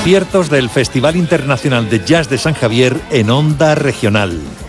conciertos del Festival Internacional de Jazz de San Javier en Onda Regional.